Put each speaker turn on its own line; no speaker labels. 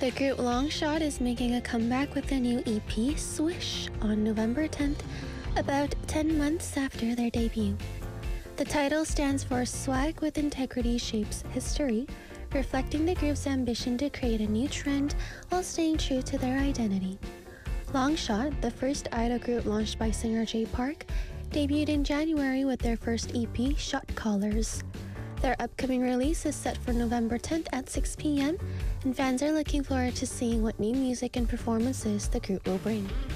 The group Longshot is making a comeback with their new EP, Swish, on November 10th, about 10 months after their debut. The title stands for Swag with Integrity Shapes History, reflecting the group's ambition to create a new trend while staying true to their identity. Longshot, the first idol group launched by singer Jay Park, debuted in January with their first EP, Shot Callers. Their upcoming release is set for November 10th at 6 p.m., and fans are looking forward to seeing what new music and performances the group will bring.